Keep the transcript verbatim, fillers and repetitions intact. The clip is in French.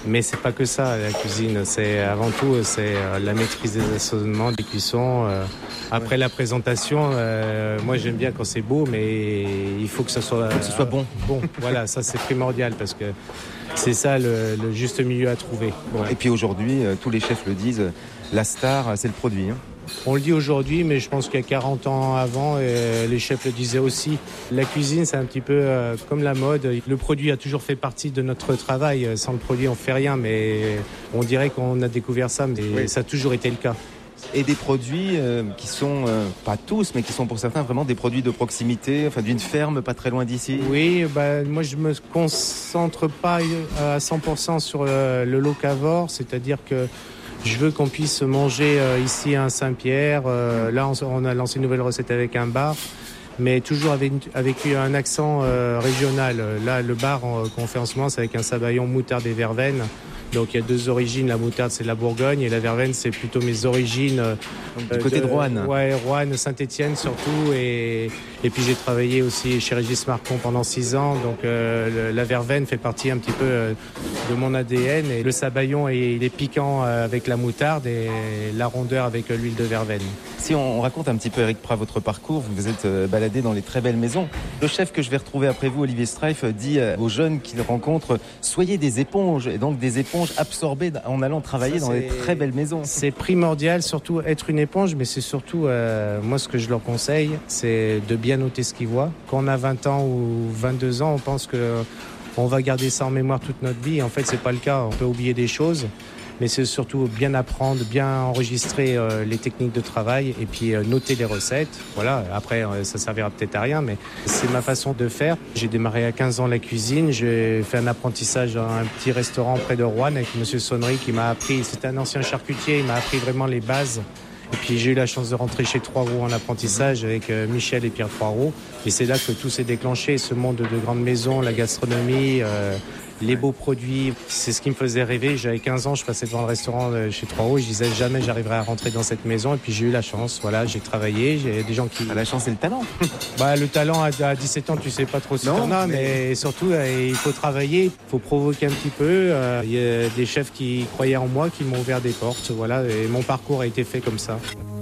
Mais c'est pas que ça, la cuisine. C'est avant tout, c'est la maîtrise des assaisonnements, des cuissons. Après la présentation, euh, moi j'aime bien quand c'est beau, mais il faut que ça soit, faut que ce soit bon. Bon, voilà, ça c'est primordial parce que c'est ça le, le juste milieu à trouver. Bon, et puis aujourd'hui, euh, tous les chefs le disent, la star, c'est le produit. Hein. On le dit aujourd'hui, mais je pense qu'il y a quarante ans avant, euh, les chefs le disaient aussi. La cuisine, c'est un petit peu euh, comme la mode. Le produit a toujours fait partie de notre travail. Sans le produit, on ne fait rien, mais on dirait qu'on a découvert ça, mais oui. Ça a toujours été le cas. Et des produits euh, qui sont, euh, pas tous, mais qui sont pour certains vraiment des produits de proximité, enfin d'une ferme pas très loin d'ici. Oui, bah, moi je me concentre pas à cent pour cent sur le, le locavore, c'est-à-dire que je veux qu'on puisse manger euh, ici à Saint-Pierre. Euh, là, on, on a lancé une nouvelle recette avec un bar, mais toujours avec, avec un accent euh, régional. Là, le bar euh, qu'on fait en ce moment, c'est avec un sabayon, moutarde et verveine. Donc il y a deux origines, la moutarde c'est la Bourgogne et la verveine c'est plutôt mes origines. Euh, du côté de, de Roanne. Ouais, Roanne, Saint-Étienne surtout. Et, et puis j'ai travaillé aussi chez Régis Marcon pendant six ans. Donc euh, le, la verveine fait partie un petit peu euh, de mon A D N. Et le sabayon il est piquant euh, avec la moutarde et la rondeur avec euh, l'huile de verveine. Si on, on raconte un petit peu, Eric Prat, votre parcours, vous vous êtes euh, baladé dans les très belles maisons. Le chef que je vais retrouver après vous, Olivier Streif, dit euh, aux jeunes qu'il rencontre, soyez des éponges. Et donc des éponges absorbées en allant travailler Ça, dans des très belles maisons. C'est primordial, surtout être une éponge, mais c'est surtout, euh, moi ce que je leur conseille, c'est de bien noter ce qu'ils voient. Quand on a vingt ans ou vingt-deux ans, on pense que on va garder ça en mémoire toute notre vie. En fait, c'est pas le cas. On peut oublier des choses. Mais c'est surtout bien apprendre, bien enregistrer euh, les techniques de travail et puis euh, noter les recettes. Voilà, après euh, ça servira peut-être à rien, mais c'est ma façon de faire. J'ai démarré à quinze ans la cuisine, j'ai fait un apprentissage dans un petit restaurant près de Roanne avec Monsieur Sonnery qui m'a appris, c'était un ancien charcutier, il m'a appris vraiment les bases. Et puis j'ai eu la chance de rentrer chez Trois Roues en apprentissage avec euh, Michel et Pierre Trois Roues. Et c'est là que tout s'est déclenché, ce monde de grandes maisons, la gastronomie, euh, les beaux produits. C'est ce qui me faisait rêver. J'avais quinze ans, je passais devant le restaurant chez Trois Roues et je disais jamais j'arriverai à rentrer dans cette maison. Et puis j'ai eu la chance, voilà, j'ai travaillé, j'ai des gens qui... Ah, la chance et le talent. Bah, le talent, à dix-sept ans, tu sais pas trop si t'en as, mais... mais surtout, il faut travailler, il faut provoquer un petit peu. Il y a des chefs qui croyaient en moi, qui m'ont ouvert des portes, voilà, et mon parcours a été fait comme ça.